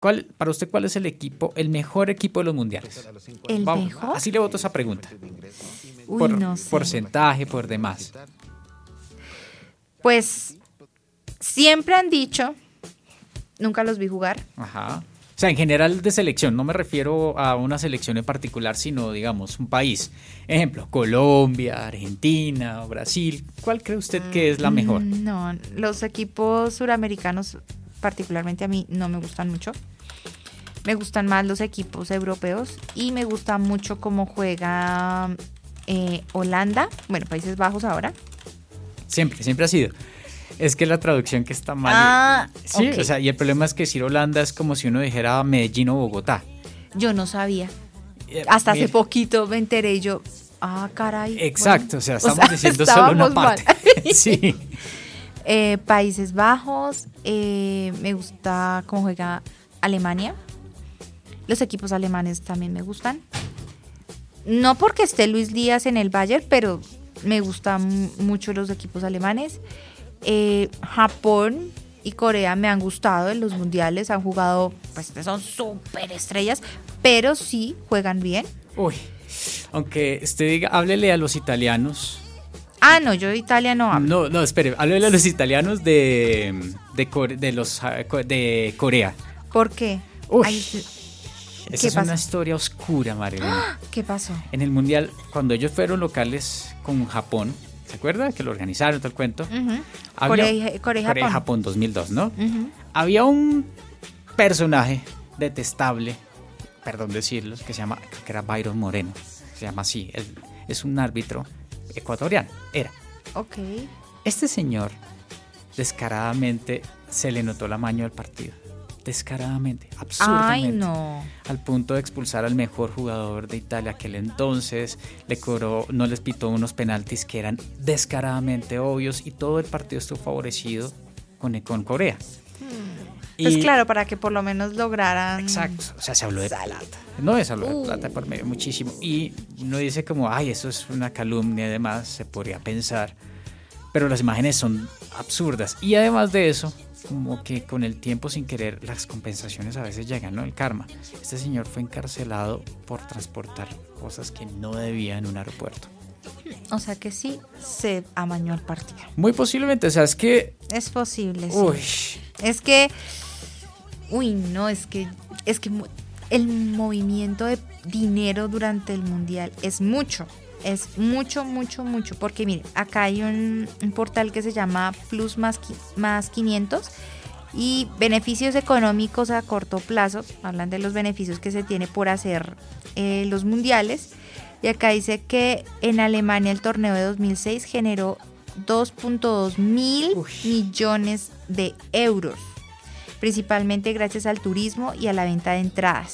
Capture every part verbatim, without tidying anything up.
¿Cuál, para usted, cuál es el equipo, el mejor equipo de los mundiales? ¿El Vamos, mejor? así le voto esa pregunta. Uy, por no sé. porcentaje, por demás. Pues siempre han dicho, nunca los vi jugar. Ajá. O sea, en general de selección, no me refiero a una selección en particular, sino, digamos, un país. Ejemplo, Colombia, Argentina, Brasil. ¿Cuál cree usted que es la mejor? Mm, No, los equipos suramericanos, particularmente a mí, no me gustan mucho. Me gustan más los equipos europeos y me gusta mucho cómo juega eh, Holanda, bueno, Países Bajos ahora. Siempre, siempre ha sido. Es que la traducción que está mal. Ah, sí, ok. o sea, y el problema es que decir Holanda es como si uno dijera Medellín o Bogotá. Yo no sabía. Eh, Hasta hace mire, poquito me enteré y yo, ah, caray. Exacto, bueno. o sea, O estamos sea, diciendo solo una estábamos mal. parte. Sí. Eh, Países Bajos, eh, me gusta cómo juega Alemania. Los equipos alemanes también me gustan. No porque esté Luis Díaz en el Bayern, pero me gustan mucho los equipos alemanes. Eh, Japón y Corea me han gustado en los mundiales, han jugado, pues son súper estrellas, pero sí juegan bien. Uy, aunque usted diga, háblele a los italianos. Ah, no, yo de Italia no hablo. No, no, espere, háblele a los italianos de, de, Core- de, los, ah, co- de Corea. ¿Por qué? Uy, Ay, esa ¿qué es pasa? una historia oscura, Marilena. ¿Qué pasó? En el mundial, cuando ellos fueron locales con Japón, ¿se acuerda? Que lo organizaron, todo el cuento. Ujú. Había- Corea y- Corea y Corea y Japón. Japón dos mil dos, ¿no? Ujú. Había un personaje detestable, perdón decirlo, que se llama, creo que era Byron Moreno, se llama así, él es un árbitro ecuatoriano, era. Ok. Este señor, descaradamente, se le notó la maña del partido. Descaradamente, absurdamente. Ay, no. Al punto de expulsar al mejor jugador de Italia aquel entonces, le cobró, no les pitó unos penaltis que eran descaradamente obvios y todo el partido estuvo favorecido con, con Corea. Pues Y- claro, para que por lo menos lograran. Exacto, o sea, se habló de plata. No se habló de Uh. plata por medio muchísimo. Y uno dice como, ay, eso es una calumnia y demás, se podría pensar. Pero las imágenes son absurdas. Y además de eso, como que con el tiempo sin querer, las compensaciones a veces llegan, ¿no? El karma. Este señor fue encarcelado por transportar cosas que no debía en un aeropuerto. O sea que sí, se amañó el partido. Muy posiblemente, o sea, es que... Es posible, sí. Uy, Es que. Uy, no, es que. Es que mu- el movimiento de dinero durante el mundial es mucho. Es mucho, mucho, mucho. Porque mire, acá hay un, un portal que se llama Plus más, qui- más quinientos y beneficios económicos a corto plazo. Hablan de los beneficios que se tiene por hacer eh, los mundiales. Y acá dice que en Alemania el torneo de dos mil seis generó dos punto dos mil Uy. millones de euros, principalmente gracias al turismo y a la venta de entradas.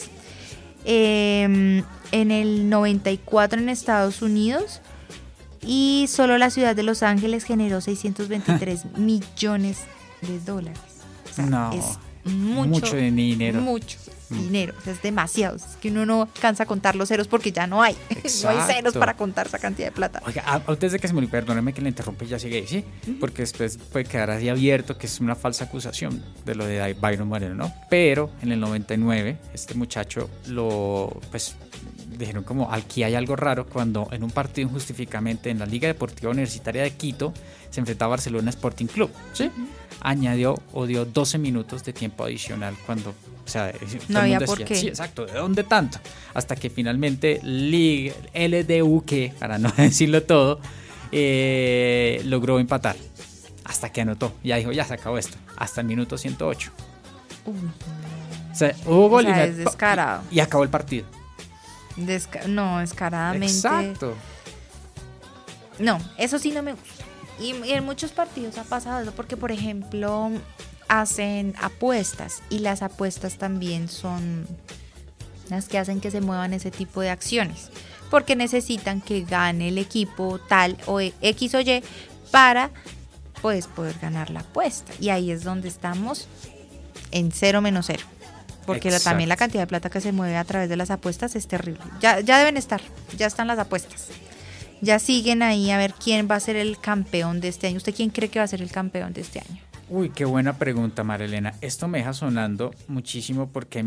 Eh, en el noventa y cuatro en Estados Unidos y solo la ciudad de Los Ángeles generó seiscientos veintitrés millones de dólares. O sea, No, es mucho, mucho de dinero. Mucho Mm. dinero, o sea, es demasiado. Es que uno no alcanza a contar los ceros porque ya no hay. No hay ceros Exacto. para contar esa cantidad de plata. Oiga, a- antes de que se me olvide, perdóneme que le interrumpa y ya sigue ahí, ¿sí? Porque después puede quedar así abierto que es una falsa acusación de lo de Byron Moreno, ¿no? Pero en el noventa y nueve, este muchacho lo, pues, dijeron como, aquí hay algo raro cuando en un partido injustificadamente en la Liga Deportiva Universitaria de Quito se enfrentaba a Barcelona Sporting Club, ¿sí? Añadió o dio doce minutos de tiempo adicional cuando, o sea, todo No el había mundo por decía, qué. sí, exacto, ¿de dónde tanto? Hasta que finalmente Liga, L D U, que para no decirlo todo, eh, logró empatar. Hasta que anotó. Ya dijo, ya se acabó esto. Hasta el minuto ciento ocho. Uy, O sea, hubo gol O sea, y, es descarado. y acabó el partido. desca- no, descaradamente. Exacto. No, eso sí no me gusta. Y, y en muchos partidos ha pasado eso porque, por ejemplo, hacen apuestas y las apuestas también son las que hacen que se muevan ese tipo de acciones porque necesitan que gane el equipo tal o X o Y para pues poder ganar la apuesta y ahí es donde estamos en cero menos cero porque la- Exacto. también la cantidad de plata que se mueve a través de las apuestas es terrible. Ya, ya deben estar, ya están las apuestas. Ya siguen ahí a ver quién va a ser el campeón de este año. ¿Usted quién cree que va a ser el campeón de este año? Uy, qué buena pregunta, Marilena. Esto me deja sonando muchísimo porque